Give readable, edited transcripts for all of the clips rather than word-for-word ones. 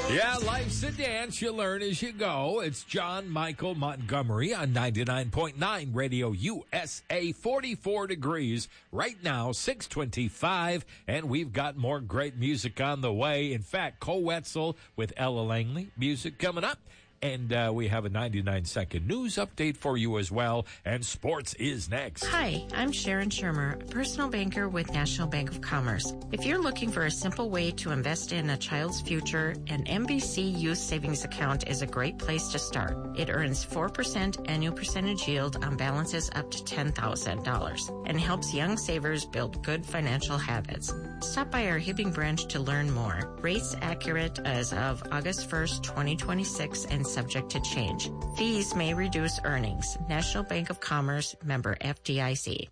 Yeah, life's a dance. You learn as you go. It's John Michael Montgomery on 99.9 Radio USA. 44 degrees right now, 6:25, and we've got more great music on the way. In fact, Cole Wetzel with Ella Langley music coming up. And we have a 99-second news update for you as well. And sports is next. Hi, I'm Sharon Shermer, a personal banker with National Bank of Commerce. If you're looking for a simple way to invest in a child's future, an MBC Youth Savings Account is a great place to start. It earns 4% annual percentage yield on balances up to $10,000 and helps young savers build good financial habits. Stop by our Hibbing branch to learn more. Rates accurate as of August 1st, 2026 and subject to change. Fees may reduce earnings. National Bank of Commerce, member FDIC.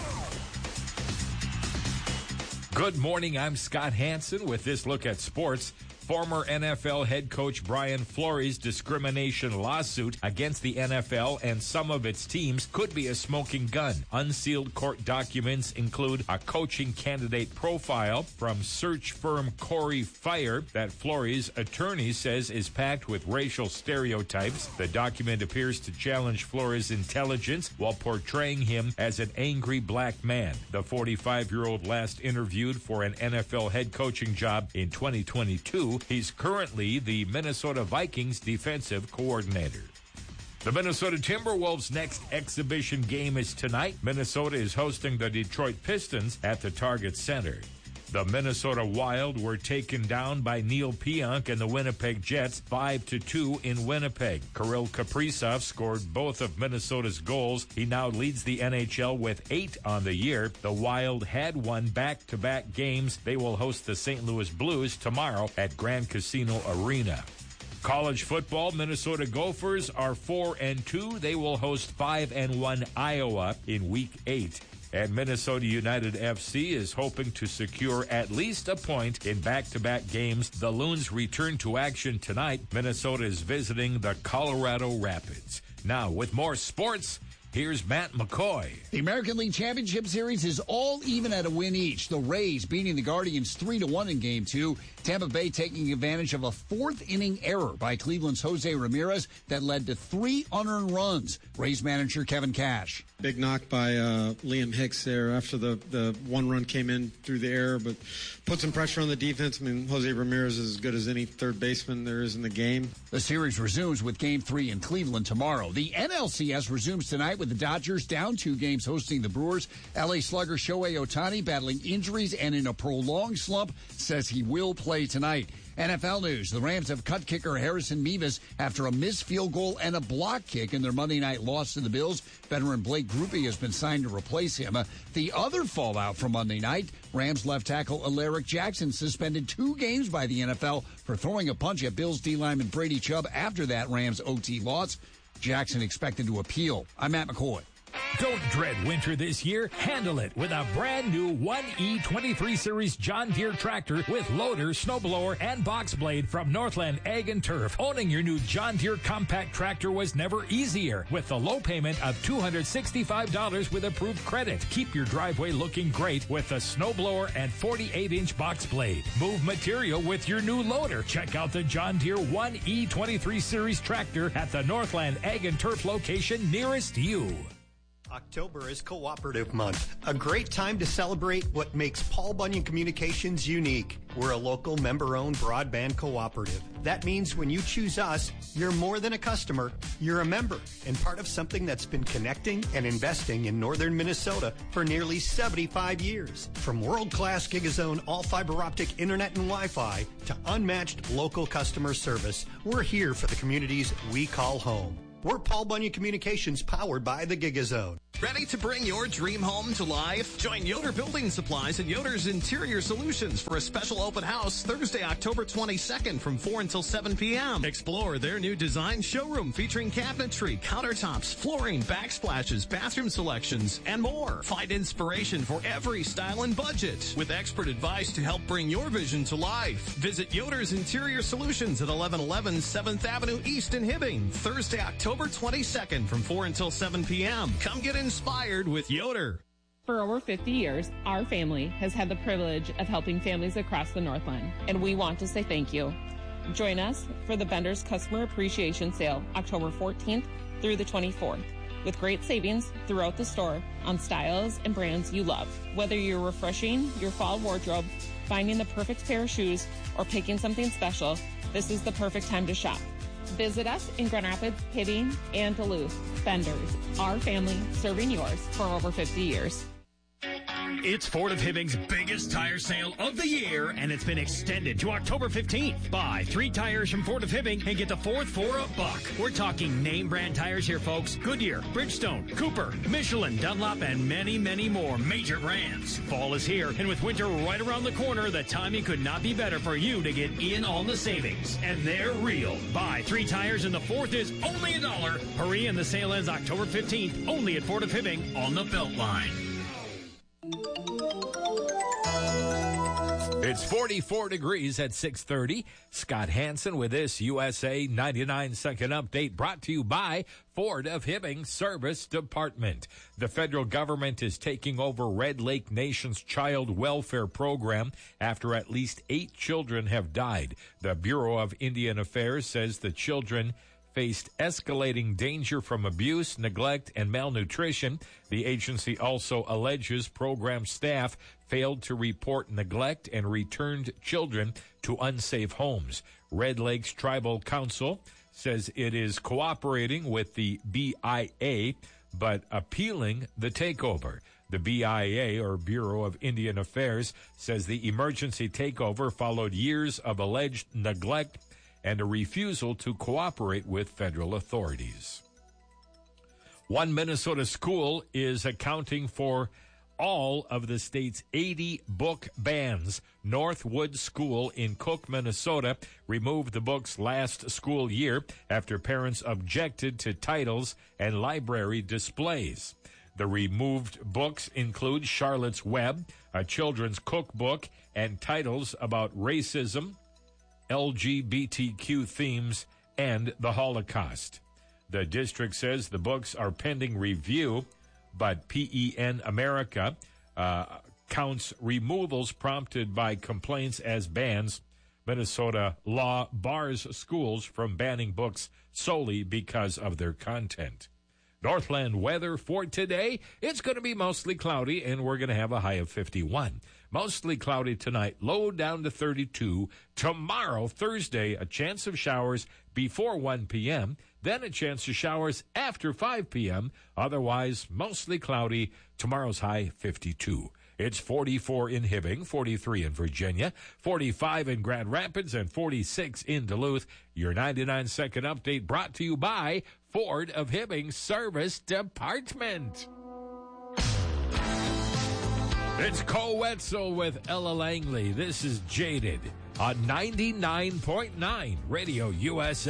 Good morning. I'm Scott Hansen with this look at sports. Former NFL head coach Brian Flores' discrimination lawsuit against the NFL and some of its teams could be a smoking gun. Unsealed court documents include a coaching candidate profile from search firm Corey Fire that Flores' attorney says is packed with racial stereotypes. The document appears to challenge Flores' intelligence while portraying him as an angry black man. The 45-year-old last interviewed for an NFL head coaching job in 2022. He's currently the Minnesota Vikings defensive coordinator. The Minnesota Timberwolves' next exhibition game is tonight. Minnesota is hosting the Detroit Pistons at the Target Center. The Minnesota Wild were taken down by Neil Pionk and the Winnipeg Jets 5-2 in Winnipeg. Kirill Kaprizov scored both of Minnesota's goals. He now leads the NHL with 8 on the year. The Wild had won back-to-back games. They will host the St. Louis Blues tomorrow at Grand Casino Arena. College football, Minnesota Gophers are 4-2. They will host 5-1 Iowa in Week 8. And Minnesota United FC is hoping to secure at least a point in back-to-back games. The Loons return to action tonight. Minnesota is visiting the Colorado Rapids. Now, with more sports, here's Matt McCoy. The American League Championship Series is all even at a win each. The Rays beating the Guardians 3-1 in Game 2. Tampa Bay taking advantage of a fourth-inning error by Cleveland's Jose Ramirez that led to 3 unearned runs. Rays manager Kevin Cash. Big knock by Liam Hicks there after the one run came in through the air, but put some pressure on the defense. I mean, Jose Ramirez is as good as any third baseman there is in the game. The series resumes with Game 3 in Cleveland tomorrow. The NLCS resumes tonight with the Dodgers down 2 games hosting the Brewers. L.A. slugger Shohei Ohtani battling injuries and in a prolonged slump says he will play tonight. NFL news. The Rams have cut kicker Harrison Mevis after a missed field goal and a block kick in their Monday night loss to the Bills. Veteran Blake Grupe has been signed to replace him. The other fallout from Monday night, Rams left tackle Alaric Jackson suspended 2 games by the NFL for throwing a punch at Bills D lineman Brady Chubb after that Rams OT loss. Jackson expected to appeal. I'm Matt McCoy. Don't dread winter this year. Handle it with a brand new 1E23 Series John Deere tractor with loader, snowblower, and box blade from Northland Ag and Turf. Owning your new John Deere compact tractor was never easier with the low payment of $265 with approved credit. Keep your driveway looking great with the snowblower and 48-inch box blade. Move material with your new loader. Check out the John Deere 1E23 Series tractor at the Northland Ag and Turf location nearest you. October is Cooperative Month, a great time to celebrate what makes Paul Bunyan Communications unique. We're a local member-owned broadband cooperative. That means when you choose us, you're more than a customer, you're a member and part of something that's been connecting and investing in northern Minnesota for nearly 75 years. From world-class GigaZone all-fiber optic internet and Wi-Fi to unmatched local customer service, we're here for the communities we call home. We're Paul Bunyan Communications, powered by the GigaZone. Ready to bring your dream home to life? Join Yoder Building Supplies and Yoder's Interior Solutions for a special open house Thursday, October 22nd from 4 until 7 p.m. Explore their new design showroom featuring cabinetry, countertops, flooring, backsplashes, bathroom selections, and more. Find inspiration for every style and budget with expert advice to help bring your vision to life. Visit Yoder's Interior Solutions at 1111 7th Avenue East in Hibbing, Thursday, October 22nd from 4 until 7 p.m. Come get inspired with Yoder. For over 50 years, our family has had the privilege of helping families across the Northland, and we want to say thank you. Join us for the Bender's Customer Appreciation Sale, October 14th through the 24th, with great savings throughout the store on styles and brands you love. Whether you're refreshing your fall wardrobe, finding the perfect pair of shoes, or picking something special, this is the perfect time to shop. Visit us in Grand Rapids, Hibbing, and Duluth. Bender's, our family serving yours for over 50 years. It's Ford of Hibbing's biggest tire sale of the year, and it's been extended to October 15th. Buy 3 tires from Ford of Hibbing and get the 4th for $1. We're talking name brand tires here, folks. Goodyear, Bridgestone, Cooper, Michelin, Dunlop, and many, many more major brands. Fall is here, and with winter right around the corner, the timing could not be better for you to get in on the savings. And they're real. Buy 3 tires and the 4th is only $1. Hurry, and the sale ends October 15th, only at Ford of Hibbing on the Beltline. It's 44 degrees at 6:30. Scott Hansen with this USA 99-second update brought to you by Ford of Hibbing Service Department. The federal government is taking over Red Lake Nation's child welfare program after at least 8 children have died. The Bureau of Indian Affairs says the children faced escalating danger from abuse, neglect, and malnutrition. The agency also alleges program staff failed to report neglect and returned children to unsafe homes. Red Lakes Tribal Council says it is cooperating with the BIA, but appealing the takeover. The BIA, or Bureau of Indian Affairs, says the emergency takeover followed years of alleged neglect and a refusal to cooperate with federal authorities. One Minnesota school is accounting for all of the state's 80 book bans. Northwood School in Cook, Minnesota, removed the books last school year after parents objected to titles and library displays. The removed books include Charlotte's Web, a children's cookbook, and titles about racism, LGBTQ themes, and the Holocaust. The district says the books are pending review, but PEN America counts removals prompted by complaints as bans. Minnesota law bars schools from banning books solely because of their content. Northland weather for today, it's going to be mostly cloudy, and we're going to have a high of 51. Mostly cloudy tonight, low down to 32. Tomorrow, Thursday, a chance of showers before 1 p.m., then a chance of showers after 5 p.m. Otherwise, mostly cloudy. Tomorrow's high, 52. It's 44 in Hibbing, 43 in Virginia, 45 in Grand Rapids, and 46 in Duluth. Your 99-second update brought to you by Ford of Hibbing Service Department. It's Cole Wetzel with Ella Langley. This is Jaded on 99.9 Radio USA.